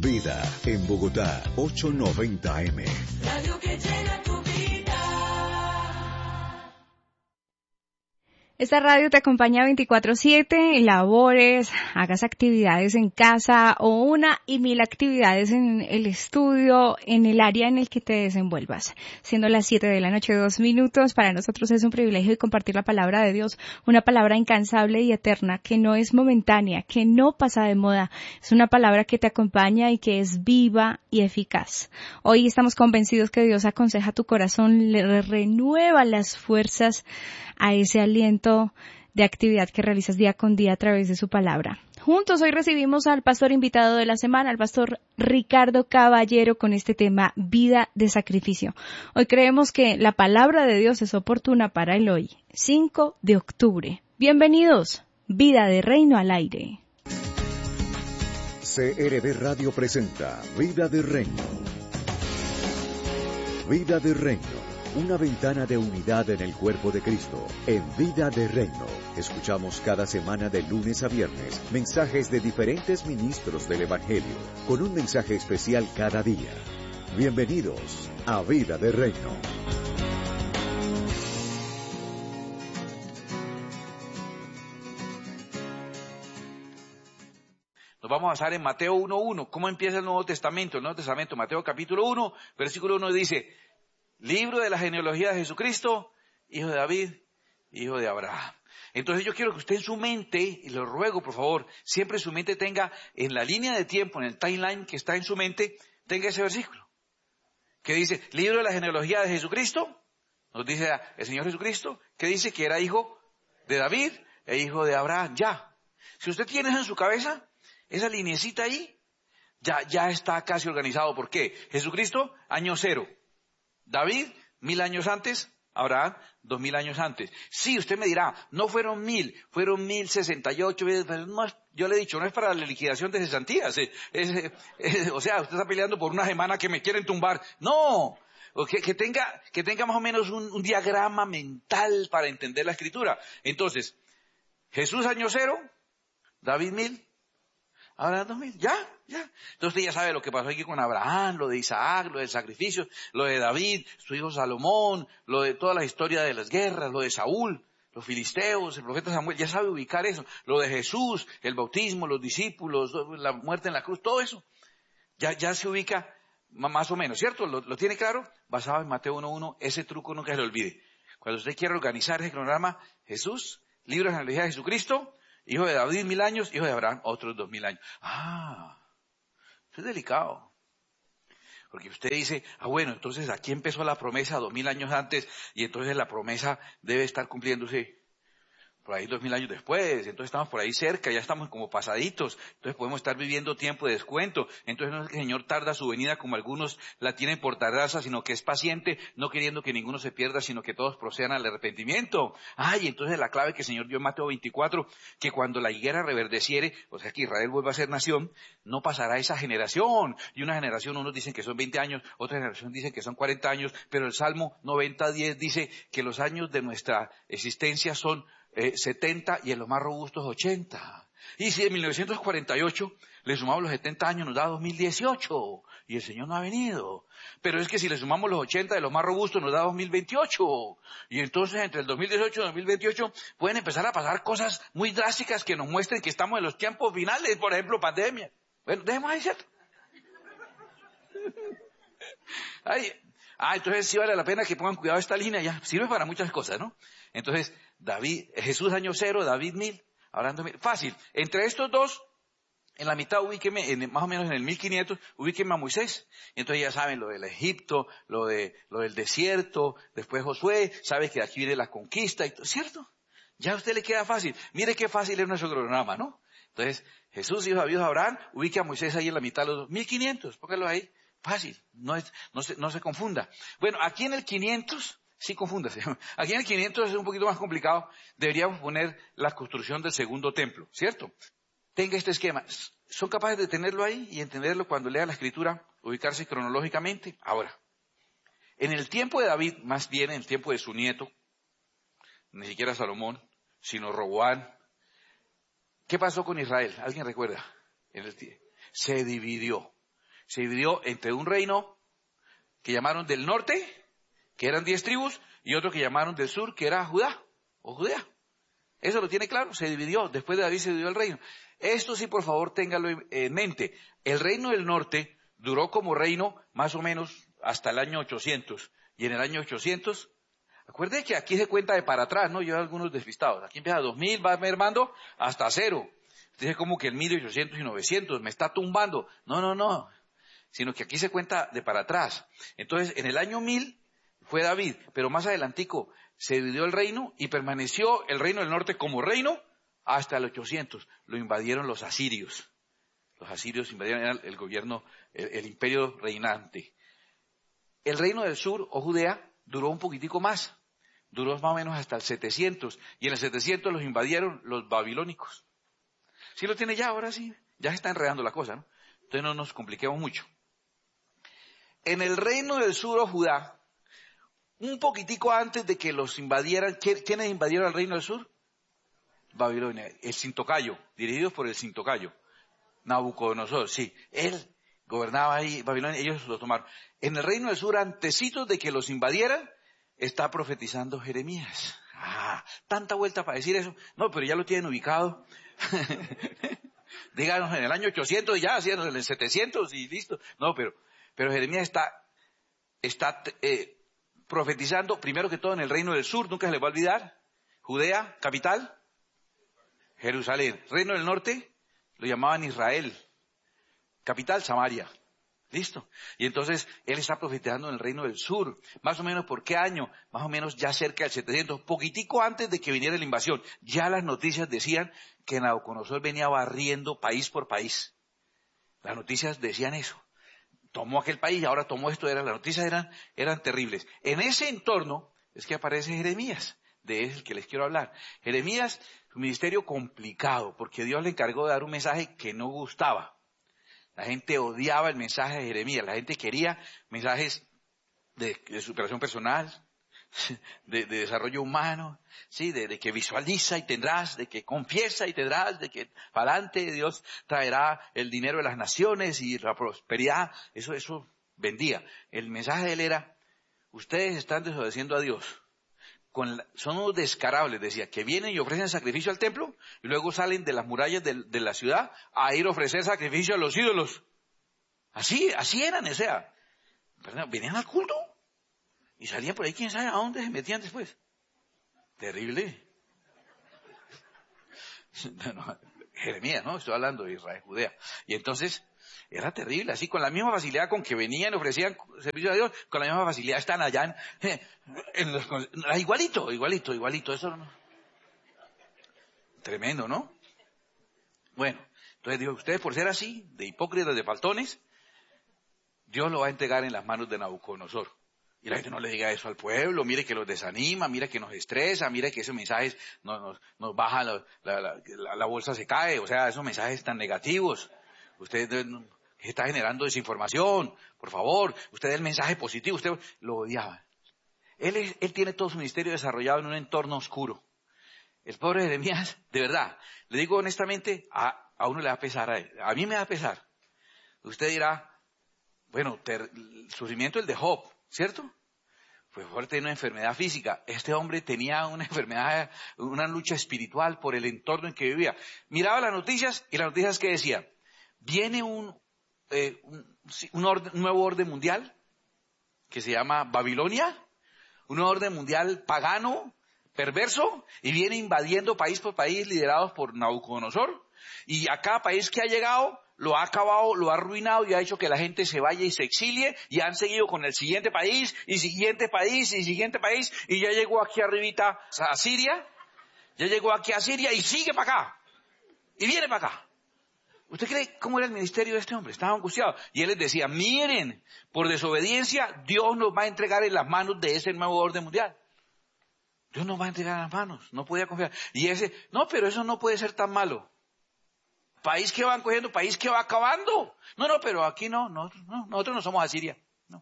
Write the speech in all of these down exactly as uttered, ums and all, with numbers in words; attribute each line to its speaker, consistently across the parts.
Speaker 1: Vida, en Bogotá, ochocientos noventa eme.
Speaker 2: Radio que llena tu vida.
Speaker 3: Esta radio te acompaña veinticuatro siete, labores, hagas actividades en casa o una y mil actividades en el estudio, en el área en el que te desenvuelvas. Siendo las siete de la noche, dos minutos, para nosotros es un privilegio de compartir la palabra de Dios, una palabra incansable y eterna, que no es momentánea, que no pasa de moda. Es una palabra que te acompaña y que es viva y eficaz. Hoy estamos convencidos que Dios aconseja tu corazón, le renueva las fuerzas a ese aliento de actividad que realizas día con día a través de su palabra. Juntos hoy recibimos al pastor invitado de la semana, al pastor Ricardo Caballero, con este tema, vida de sacrificio. Hoy creemos que la palabra de Dios es oportuna para el hoy, cinco de octubre. Bienvenidos, Vida de Reino al aire.
Speaker 1: C R V Radio presenta Vida de Reino. Vida de Reino. Una ventana de unidad en el cuerpo de Cristo. En Vida de Reino, escuchamos cada semana de lunes a viernes mensajes de diferentes ministros del Evangelio, con un mensaje especial cada día. Bienvenidos a Vida de Reino.
Speaker 4: Nos vamos a basar en Mateo uno uno. ¿Cómo empieza el Nuevo Testamento? El Nuevo Testamento, Mateo capítulo uno, versículo uno dice: libro de la genealogía de Jesucristo, hijo de David, hijo de Abraham. Entonces yo quiero que usted en su mente, y lo ruego por favor, siempre su mente tenga en la línea de tiempo, en el timeline que está en su mente, tenga ese versículo. Que dice, libro de la genealogía de Jesucristo, nos dice el Señor Jesucristo, que dice que era hijo de David e hijo de Abraham. Ya. Si usted tiene eso en su cabeza, esa linecita ahí, ya, ya está casi organizado. ¿Por qué? Jesucristo, año cero. David, mil años antes, Abraham, dos mil años antes. Sí, usted me dirá, no fueron mil, fueron mil sesenta y ocho. No, yo le he dicho, no es para la liquidación de cesantías. Es, es, es, o sea, usted está peleando por una semana que me quieren tumbar. No, que, que tenga, que tenga más o menos un, un diagrama mental para entender la escritura. Entonces, Jesús año cero, David mil, Abraham dos mil, ya, ya. Entonces usted ya sabe lo que pasó aquí con Abraham, lo de Isaac, lo del sacrificio, lo de David, su hijo Salomón, lo de toda la historia de las guerras, lo de Saúl, los filisteos, el profeta Samuel, ya sabe ubicar eso. Lo de Jesús, el bautismo, los discípulos, la muerte en la cruz, todo eso. Ya, ya se ubica más o menos, ¿cierto? ¿Lo, lo tiene claro? Basado en Mateo uno uno, ese truco nunca se le olvide. Cuando usted quiera organizar ese cronograma, Jesús, libro de la genealogía de Jesucristo, hijo de David mil años, hijo de Abraham otros dos mil años. Ah, eso es delicado. Porque usted dice, ah bueno, entonces aquí empezó la promesa dos mil años antes y entonces la promesa debe estar cumpliéndose por ahí dos mil años después, entonces estamos por ahí cerca, ya estamos como pasaditos, entonces podemos estar viviendo tiempo de descuento, entonces no es que el Señor tarda su venida como algunos la tienen por tardanza, sino que es paciente, no queriendo que ninguno se pierda, sino que todos procedan al arrepentimiento. Ay, entonces la clave que el Señor dio en Mateo veinticuatro, que cuando la higuera reverdeciere, o sea que Israel vuelva a ser nación, no pasará esa generación, y una generación, unos dicen que son veinte años, otra generación dice que son cuarenta años, pero el Salmo noventa diez dice que los años de nuestra existencia son Eh, setenta y en los más robustos ochenta. Y si en mil novecientos cuarenta y ocho le sumamos los setenta años nos da dos mil dieciocho y el Señor no ha venido. Pero es que si le sumamos los ochenta de los más robustos nos da dos mil veintiocho. Y entonces entre el dos mil dieciocho y dos mil veintiocho pueden empezar a pasar cosas muy drásticas que nos muestren que estamos en los tiempos finales, por ejemplo pandemia. Bueno, dejemos ahí, ¿cierto? Ay, ah, entonces sí vale la pena que pongan cuidado esta línea, ya sirve para muchas cosas, ¿no? Entonces, David, Jesús año cero, David mil, hablando mil. Fácil. Entre estos dos, en la mitad ubíqueme, en, más o menos en el mil quinientos, ubíqueme a Moisés. Entonces ya saben lo del Egipto, lo de, lo del desierto, después Josué, sabe que aquí viene la conquista y todo, ¿cierto? Ya a usted le queda fácil. Mire qué fácil es nuestro cronograma, ¿no? Entonces, Jesús, hijo de David, Abraham, ubique a Moisés ahí en la mitad de los mil quinientos, póngalo ahí. Fácil, no, es, no, se, no se confunda. Bueno, aquí en el quinientos, sí confúndase. Aquí en el quinientos es un poquito más complicado. Deberíamos poner la construcción del segundo templo, ¿cierto? Tenga este esquema. ¿Son capaces de tenerlo ahí y entenderlo cuando lea la escritura, ubicarse cronológicamente? Ahora, en el tiempo de David, más bien en el tiempo de su nieto, ni siquiera Salomón, sino Roboán, ¿qué pasó con Israel? ¿Alguien recuerda? En el, se dividió. se dividió entre un reino que llamaron del norte, que eran diez tribus, y otro que llamaron del sur, que era Judá, o Judea. Eso lo tiene claro, se dividió, después de David se dividió el reino. Esto sí, por favor, téngalo en mente. El reino del norte duró como reino más o menos hasta el año ochocientos, y en el año ochocientos, acuérdense que aquí se cuenta de para atrás, ¿no? Yo hay algunos despistados. Aquí empieza dos mil, va mermando hasta cero. Dice como que el mil ochocientos y novecientos me está tumbando. No, no, no. Sino que aquí se cuenta de para atrás. Entonces, en el año mil fue David, pero más adelantico se dividió el reino y permaneció el reino del norte como reino hasta el ochocientos. Lo invadieron los asirios. Los asirios invadieron el, el gobierno, el, el imperio reinante. El reino del sur, o Judea, duró un poquitico más. Duró más o menos hasta el setecientos. Y en el setecientos los invadieron los babilónicos. ¿Sí lo tiene ya? Ahora sí. Ya se está enredando la cosa, ¿no? Entonces no nos compliquemos mucho. En el reino del sur, o Judá, un poquitico antes de que los invadieran, ¿quiénes invadieron el reino del sur? Babilonia, el Sintocayo, dirigidos por el Sintocayo. Nabucodonosor, sí. Él gobernaba ahí, Babilonia, ellos lo tomaron. En el reino del sur, antecitos de que los invadieran, está profetizando Jeremías. Ah, tanta vuelta para decir eso. No, pero ya lo tienen ubicado. Díganos, en el año ochocientos ya, así en el setecientos y listo. No, pero, pero Jeremías está, está eh, profetizando, primero que todo, en el reino del sur, nunca se les va a olvidar. Judea, capital, Jerusalén. Reino del norte, lo llamaban Israel. Capital, Samaria. Listo. Y entonces, él está profetizando en el reino del sur. Más o menos, ¿por qué año? Más o menos ya cerca del setecientos, poquitico antes de que viniera la invasión. Ya las noticias decían que Nabucodonosor venía barriendo país por país. Las noticias decían eso. Tomó aquel país y ahora tomó esto. Era, las noticias eran, eran terribles. En ese entorno es que aparece Jeremías. De ese es el que les quiero hablar. Jeremías, su ministerio complicado, porque Dios le encargó de dar un mensaje que no gustaba. La gente odiaba el mensaje de Jeremías. La gente quería mensajes de, de superación personal, de, de desarrollo humano, sí, de, de que visualiza y tendrás, de que confiesa y tendrás, de que para adelante Dios traerá el dinero de las naciones y la prosperidad. Eso, eso vendía. El mensaje de él era, ustedes están desobedeciendo a Dios. Con la, son unos descarables, decía, que vienen y ofrecen sacrificio al templo y luego salen de las murallas de, de la ciudad a ir a ofrecer sacrificio a los ídolos. Así, así eran, o sea, venían al culto y salían por ahí, quién sabe a dónde se metían después. Terrible. Bueno, Jeremías, ¿no? Estoy hablando de Israel, Judea. Y entonces, era terrible, así con la misma facilidad con que venían y ofrecían servicio a Dios, con la misma facilidad están allá en, en los, igualito, igualito, igualito, eso no. Tremendo, ¿no? Bueno, entonces digo, ustedes por ser así, de hipócritas, de faltones, Dios lo va a entregar en las manos de Nabucodonosor. Y la gente no le diga eso al pueblo, mire que los desanima, mire que nos estresa, mire que esos mensajes nos, nos, nos bajan, la, la, la, la bolsa se cae, o sea, esos mensajes tan negativos. Usted está generando desinformación, por favor, usted el mensaje positivo, usted lo odiaba. Él, es, él tiene todo su ministerio desarrollado en un entorno oscuro. El pobre Jeremías, de verdad, le digo honestamente, a, a uno le va a pesar a él, a mí me va a pesar. Usted dirá, bueno, ter, el sufrimiento el de Job, ¿cierto? Fue fuerte en una enfermedad física. Este hombre tenía una enfermedad, una lucha espiritual por el entorno en que vivía. Miraba las noticias y las noticias que decían, viene un, eh, un, un, orden, un nuevo orden mundial que se llama Babilonia, un nuevo orden mundial pagano, perverso, y viene invadiendo país por país liderados por Nabucodonosor, y a cada país que ha llegado lo ha acabado, lo ha arruinado y ha hecho que la gente se vaya y se exilie, y han seguido con el siguiente país, y siguiente país, y siguiente país, y ya llegó aquí arribita a Siria, ya llegó aquí a Siria y sigue para acá, y viene para acá. ¿Usted cree cómo era el ministerio de este hombre? Estaba angustiado. Y él les decía, miren, por desobediencia, Dios nos va a entregar en las manos de ese nuevo orden mundial. Dios nos va a entregar en las manos. No podía confiar. Y ese, no, pero eso no puede ser tan malo. País que van cogiendo, país que va acabando. No, no, pero aquí no, no, no nosotros no somos Asiria. No.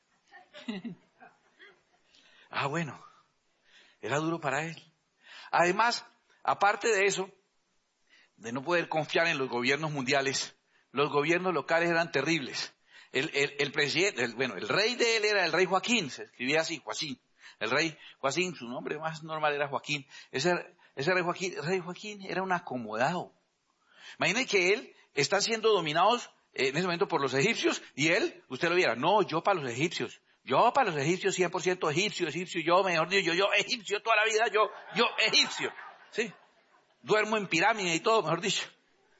Speaker 4: Ah, bueno. Era duro para él. Además, aparte de eso, de no poder confiar en los gobiernos mundiales, los gobiernos locales eran terribles. El, el, el presidente, el, bueno, el rey de él era el rey Joaquín, se escribía así, Joaquín. El rey Joaquín, su nombre más normal era Joaquín. Ese, ese rey Joaquín, el rey Joaquín era un acomodado. Imaginen que él está siendo dominados en ese momento por los egipcios y él, usted lo viera, no, yo para los egipcios. Yo para los egipcios, cien por ciento egipcio, egipcio, yo, mejor dicho, yo, yo egipcio toda la vida, yo, yo egipcio. Sí. Duermo en pirámide y todo, mejor dicho.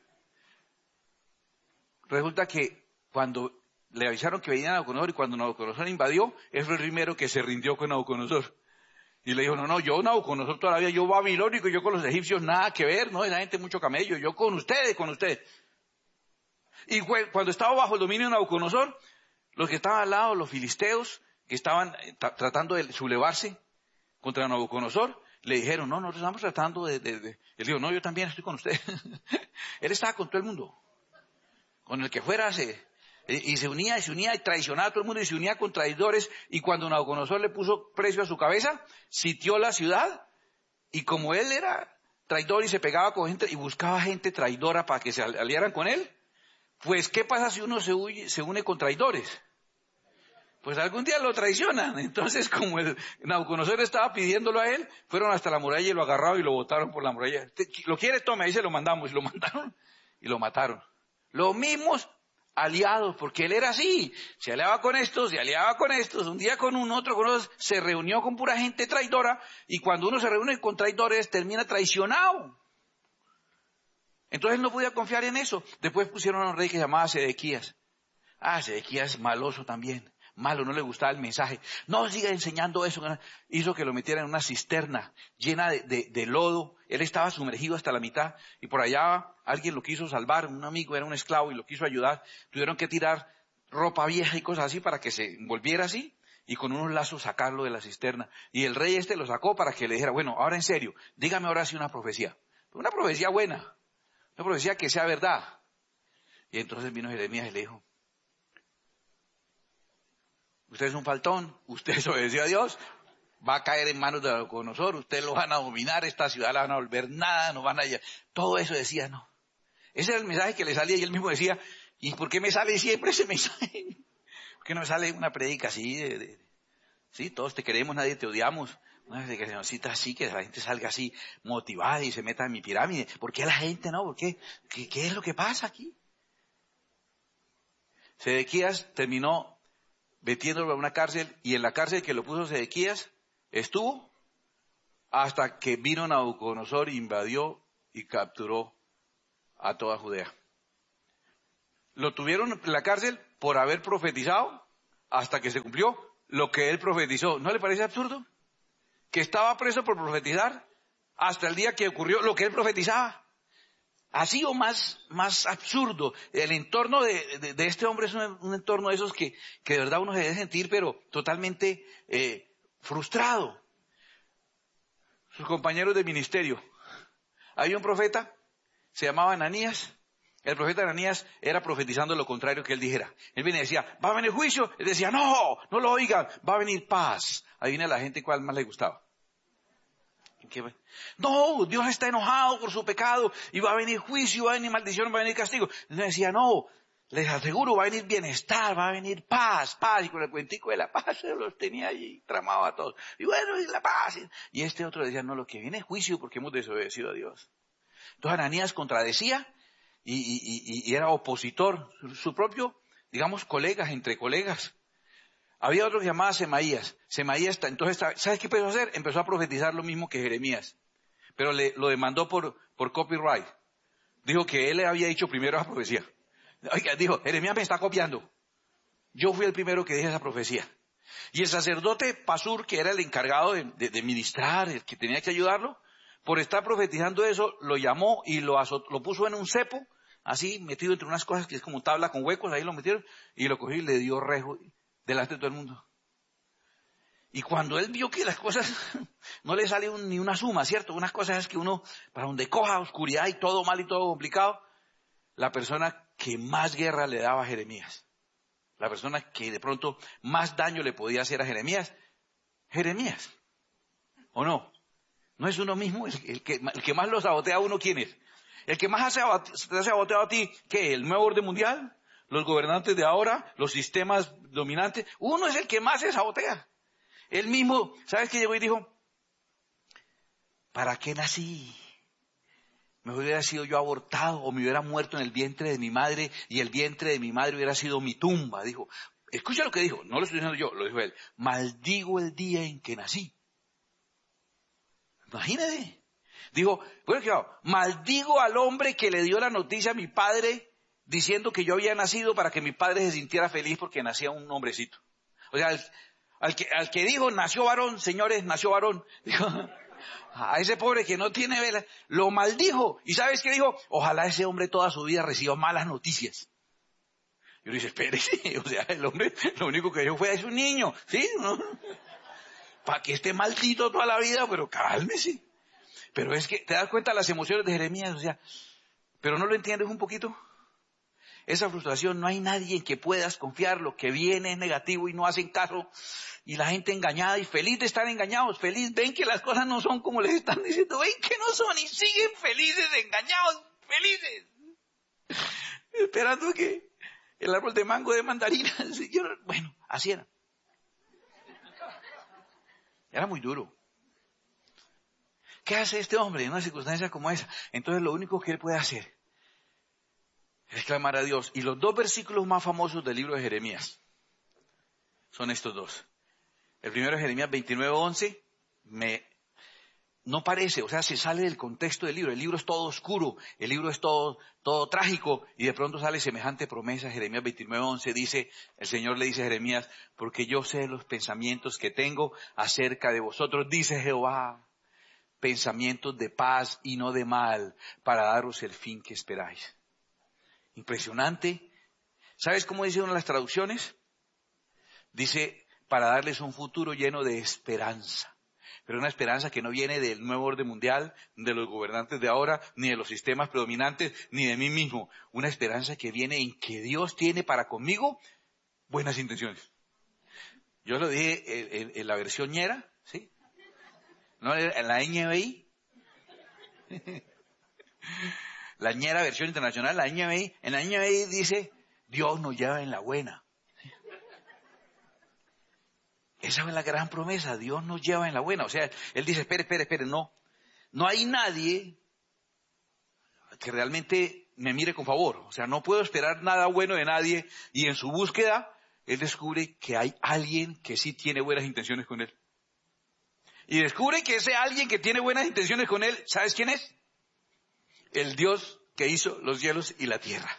Speaker 4: Resulta que cuando le avisaron que venía Nabucodonosor y cuando Nabucodonosor invadió, él fue el primero que se rindió con Nabucodonosor. Y le dijo, no, no, yo Nabucodonosor toda la vida, yo babilónico, yo con los egipcios nada que ver, no, esa gente mucho camello, yo con ustedes, con ustedes. Y cuando estaba bajo el dominio de Nabucodonosor, los que estaban al lado, los filisteos, que estaban tratando de sublevarse contra Nabucodonosor, le dijeron, no, nosotros estamos tratando de... de, de. Él dijo, no, yo también estoy con ustedes. Él estaba con todo el mundo. Con el que fuera, se, y se unía, y se unía, y traicionaba a todo el mundo, y se unía con traidores, y cuando Nabucodonosor le puso precio a su cabeza, sitió la ciudad, y como él era traidor y se pegaba con gente, y buscaba gente traidora para que se aliaran con él, pues, ¿qué pasa si uno se, huye, se une con traidores? Pues algún día lo traicionan. Entonces, como el Nabucodonosor estaba pidiéndolo a él, fueron hasta la muralla y lo agarraron y lo botaron por la muralla. ¿Lo quiere? Tome, ahí se lo mandamos. Y lo mandaron y lo mataron. Los mismos aliados, porque él era así. Se aliaba con estos, se aliaba con estos, un día con uno, otro con otros. Se reunió con pura gente traidora y cuando uno se reúne con traidores termina traicionado. Entonces no podía confiar en eso. Después pusieron a un rey que se llamaba Sedequías. Ah, Sedequías maloso también. Malo, no le gustaba el mensaje. No siga enseñando eso. Hizo que lo metieran en una cisterna llena de, de, de lodo. Él estaba sumergido hasta la mitad. Y por allá alguien lo quiso salvar. Un amigo era un esclavo y lo quiso ayudar. Tuvieron que tirar ropa vieja y cosas así para que se volviera así. Y con unos lazos sacarlo de la cisterna. Y el rey este lo sacó para que le dijera, bueno, ahora en serio, dígame ahora sí una profecía. Una profecía buena. Una profecía que sea verdad. Y entonces vino Jeremías y le dijo, usted es un faltón, usted desobedeció a Dios, va a caer en manos de Nabucodonosor, ustedes lo van a dominar, esta ciudad la van a volver nada, no van a... Todo eso decía, no. Ese era el mensaje que le salía y él mismo decía, ¿y por qué me sale siempre ese mensaje? ¿Por qué no me sale una predica así? De, de, de... Sí, todos te queremos, nadie te odiamos. Una predicacióncita así, que la gente salga así motivada y se meta en mi pirámide. ¿Por qué la gente no? ¿Por qué? ¿Qué, qué es lo que pasa aquí? Sedequías terminó metiéndolo a una cárcel y en la cárcel que lo puso Sedequías estuvo hasta que vino Nabucodonosor, invadió y capturó a toda Judea. Lo tuvieron en la cárcel por haber profetizado hasta que se cumplió lo que él profetizó. ¿No le parece absurdo? Que estaba preso por profetizar hasta el día que ocurrió lo que él profetizaba. Así o más, más absurdo. El entorno de, de, de este hombre es un, un entorno de esos que, que de verdad uno se debe sentir, pero totalmente eh, frustrado. Sus compañeros de ministerio. Había un profeta, se llamaba Ananías. El profeta Ananías era profetizando lo contrario que él dijera. Él viene y decía, va a venir juicio. Él decía, no, no lo oigan, va a venir paz. Ahí viene la gente cuál más le gustaba. No, Dios está enojado por su pecado y va a venir juicio, va a venir maldición, va a venir castigo. Él decía, no, les aseguro, va a venir bienestar, va a venir paz, paz. Y con el cuentico de la paz se los tenía allí, tramaba a todos. Y bueno, y la paz. Y este otro decía, no, lo que viene es juicio porque hemos desobedecido a Dios. Entonces Ananías contradecía y, y, y, y era opositor, su, su propio, digamos, colegas, entre colegas. Había otro que se llamaba Semaías. Semaías, entonces, ¿sabes qué empezó a hacer? Empezó a profetizar lo mismo que Jeremías. Pero le, lo demandó por, por copyright. Dijo que él le había dicho primero esa profecía. Oiga, dijo, Jeremías me está copiando. Yo fui el primero que dije esa profecía. Y el sacerdote Pasur, que era el encargado de, de, de ministrar, el que tenía que ayudarlo, por estar profetizando eso, lo llamó y lo, azot, lo puso en un cepo, así, metido entre unas cosas que es como tabla con huecos, ahí lo metieron, y lo cogió y le dio rejo delante de todo el mundo. Y cuando él vio que las cosas no le sale un, ni una suma, ¿cierto? Unas cosas es que uno, para donde coja oscuridad y todo mal y todo complicado, la persona que más guerra le daba a Jeremías, la persona que de pronto más daño le podía hacer a Jeremías, Jeremías, ¿o no? ¿No es uno mismo? El, el, que, el que más lo sabotea a uno, ¿quién es? El que más hace, te ha saboteado a ti, ¿qué? ¿El nuevo orden mundial? los gobernantes de ahora, los sistemas dominantes, uno es el que más se sabotea. Él mismo, ¿sabes qué llegó y dijo? ¿Para qué nací? Me hubiera sido yo abortado o me hubiera muerto en el vientre de mi madre y el vientre de mi madre hubiera sido mi tumba. Dijo, escucha lo que dijo, no lo estoy diciendo yo, lo dijo él. Maldigo el día en que nací. Imagínate. Dijo, bueno, claro, maldigo al hombre que le dio la noticia a mi padre diciendo que yo había nacido para que mi padre se sintiera feliz porque nacía un hombrecito. O sea, al, al, que, al que dijo, nació varón, señores, nació varón. Dijo, a ese pobre que no tiene vela, lo maldijo. ¿Y sabes qué dijo? Ojalá ese hombre toda su vida reciba malas noticias. Y uno dice, espérese, o sea, el hombre lo único que dijo fue, es un niño, ¿sí? ¿No? Para que esté maldito toda la vida, pero cálmese. Pero es que te das cuenta de las emociones de Jeremías, o sea, pero no lo entiendes un poquito. Esa frustración, no hay nadie en que puedas confiar, lo que viene es negativo y no hacen caso. Y la gente engañada y feliz de estar engañados, feliz, ven que las cosas no son como les están diciendo, ven que no son y siguen felices, engañados, felices. Esperando que el árbol de mango de mandarina, bueno, así era. Era muy duro. ¿Qué hace este hombre en una circunstancia como esa? Entonces lo único que él puede hacer es clamar a Dios. Y los dos versículos más famosos del libro de Jeremías son estos dos. El primero es Jeremías veintinueve once. Me, no parece, o sea, se sale del contexto del libro. El libro es todo oscuro, el libro es todo, todo trágico. Y de pronto sale semejante promesa. Jeremías veintinueve once dice, el Señor le dice a Jeremías, porque yo sé los pensamientos que tengo acerca de vosotros, dice Jehová. Pensamientos de paz y no de mal, para daros el fin que esperáis. Impresionante. ¿Sabes cómo dice una de las traducciones? Dice, para darles un futuro lleno de esperanza. Pero una esperanza que no viene del nuevo orden mundial, de los gobernantes de ahora, ni de los sistemas predominantes, ni de mí mismo. Una esperanza que viene en que Dios tiene para conmigo buenas intenciones. Yo lo dije en, en, en la versión ñera, ¿sí? ¿No? En la N B I. La ñera versión internacional, la N B I. En la N B I dice, Dios nos lleva en la buena. Esa es la gran promesa, Dios nos lleva en la buena. O sea, Él dice, espere, espere, espere, no. No hay nadie que realmente me mire con favor. O sea, no puedo esperar nada bueno de nadie. Y en su búsqueda, Él descubre que hay alguien que sí tiene buenas intenciones con Él. Y descubre que ese alguien que tiene buenas intenciones con Él, ¿sabes quién es? El Dios que hizo los cielos y la tierra.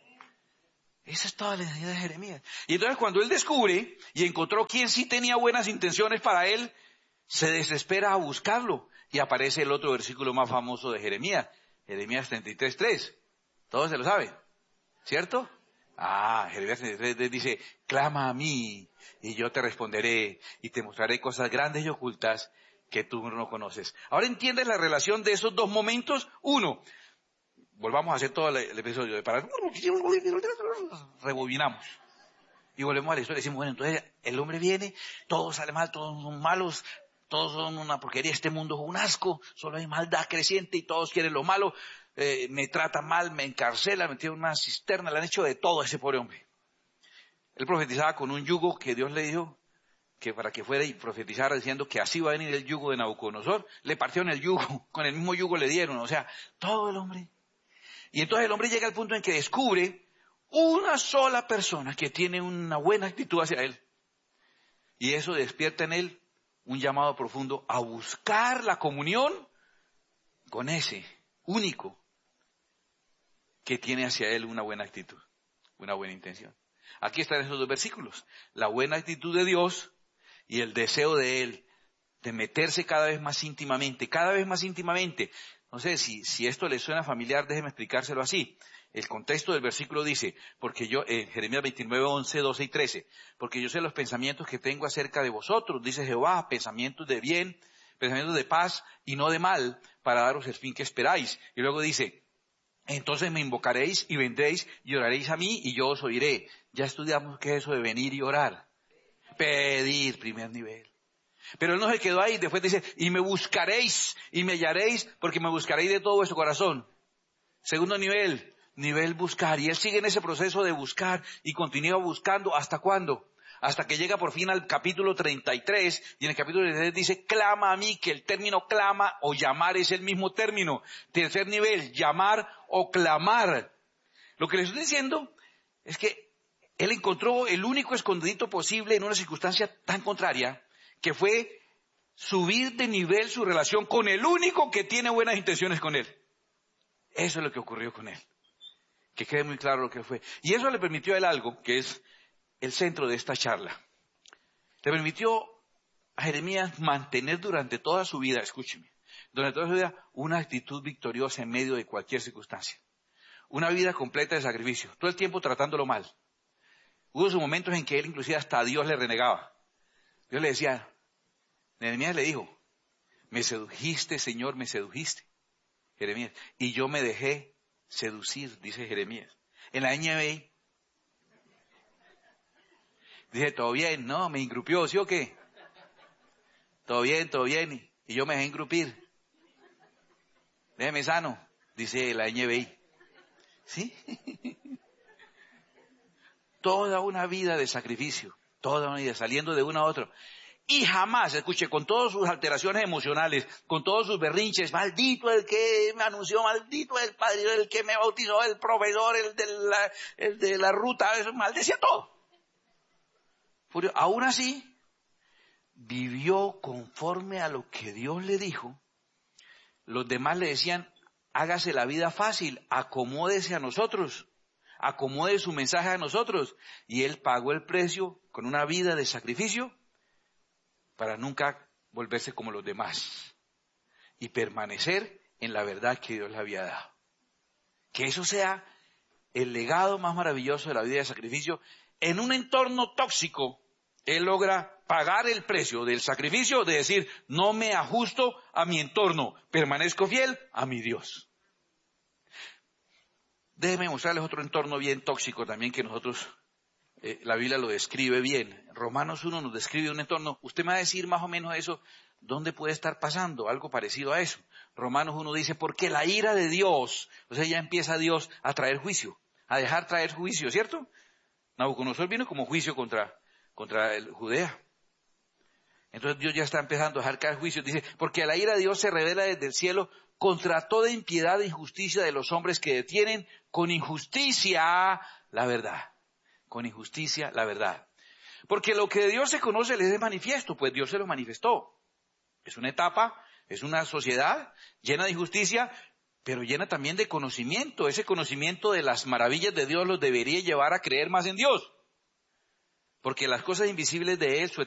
Speaker 4: Esa es toda la identidad de Jeremías. Y entonces cuando él descubre y encontró quién sí tenía buenas intenciones para él, se desespera a buscarlo. Y aparece el otro versículo más famoso de Jeremías, Jeremías treinta y tres tres. Todos se lo saben, ¿cierto? Ah, Jeremías treinta y tres tres dice, clama a mí y yo te responderé y te mostraré cosas grandes y ocultas que tú no conoces. Ahora entiendes la relación de esos dos momentos. Uno, volvamos a hacer todo el episodio de parar. Rebobinamos. Y volvemos a la historia. Decimos, bueno, entonces el hombre viene, todo sale mal, todos son malos, todos son una porquería, este mundo es un asco, solo hay maldad creciente y todos quieren lo malo, eh, me tratan mal, me encarcelan, me tienen una cisterna, le han hecho de todo a ese pobre hombre. Él profetizaba con un yugo que Dios le dijo, que para que fuera y profetizara diciendo que así va a venir el yugo de Nabucodonosor, le partieron el yugo, con el mismo yugo le dieron, o sea, todo el hombre. Y entonces el hombre llega al punto en que descubre una sola persona que tiene una buena actitud hacia él. Y eso despierta en él un llamado profundo a buscar la comunión con ese único que tiene hacia él una buena actitud, una buena intención. Aquí están esos dos versículos. La buena actitud de Dios y el deseo de Él de meterse cada vez más íntimamente, cada vez más íntimamente. No sé, si, si esto le suena familiar, déjeme explicárselo así. El contexto del versículo dice, porque yo, en Jeremías veintinueve, once, doce y trece, porque yo sé los pensamientos que tengo acerca de vosotros, dice Jehová, pensamientos de bien, pensamientos de paz y no de mal, para daros el fin que esperáis. Y luego dice, entonces me invocaréis y vendréis y oraréis a mí y yo os oiré. Ya estudiamos qué es eso de venir y orar. Pedir, primer nivel. Pero él no se quedó ahí, después dice, y me buscaréis y me hallaréis porque me buscaréis de todo vuestro corazón. Segundo nivel, nivel buscar. Y él sigue en ese proceso de buscar y continúa buscando. ¿Hasta cuándo? Hasta que llega por fin al capítulo treinta y tres, y en el capítulo treinta y tres dice, clama a mí, que el término clama o llamar es el mismo término. Tercer nivel, llamar o clamar. Lo que les estoy diciendo es que él encontró el único escondidito posible en una circunstancia tan contraria, que fue subir de nivel su relación con el único que tiene buenas intenciones con él. Eso es lo que ocurrió con él. Que quede muy claro lo que fue. Y eso le permitió a él algo, que es el centro de esta charla. Le permitió a Jeremías mantener durante toda su vida, escúcheme, durante toda su vida, una actitud victoriosa en medio de cualquier circunstancia. Una vida completa de sacrificio, todo el tiempo tratándolo mal. Hubo sus momentos en que él inclusive hasta a Dios le renegaba. Dios le decía, Jeremías le dijo, me sedujiste, Señor, me sedujiste, Jeremías, y yo me dejé seducir, dice Jeremías. En la N B I, dice, todo bien, no, me ingrupió, ¿sí o qué? Todo bien, todo bien, y yo me dejé ingrupir. Déjeme sano, dice la N B I. ¿Sí? Toda una vida de sacrificio, toda una vida saliendo de uno a otro. Y jamás, escuche, con todas sus alteraciones emocionales, con todos sus berrinches, maldito el que me anunció, maldito el padre, el que me bautizó, el profesor, el de la, el de la ruta, eso, maldecía todo. Aún así, vivió conforme a lo que Dios le dijo. Los demás le decían, hágase la vida fácil, acomódese a nosotros, acomode su mensaje a nosotros. Y él pagó el precio con una vida de sacrificio para nunca volverse como los demás y permanecer en la verdad que Dios le había dado. Que eso sea el legado más maravilloso de la vida de sacrificio. En un entorno tóxico, él logra pagar el precio del sacrificio de decir, no me ajusto a mi entorno, permanezco fiel a mi Dios. Déjenme mostrarles otro entorno bien tóxico también que nosotros, eh, la Biblia lo describe bien. Romanos uno nos describe un entorno. Usted me va a decir más o menos eso, ¿dónde puede estar pasando? Algo parecido a eso. Romanos uno dice, porque la ira de Dios, o sea, ya empieza Dios a traer juicio, a dejar traer juicio, ¿cierto? Nabucodonosor vino como juicio contra, contra el Judea. Entonces Dios ya está empezando a dejar caer juicio. Dice, porque la ira de Dios se revela desde el cielo contra toda impiedad e injusticia de los hombres que detienen con injusticia la verdad. Con injusticia la verdad. Porque lo que de Dios se conoce les es manifiesto, pues Dios se lo manifestó. Es una etapa, es una sociedad llena de injusticia, pero llena también de conocimiento. Ese conocimiento de las maravillas de Dios los debería llevar a creer más en Dios. Porque las cosas invisibles de Él, su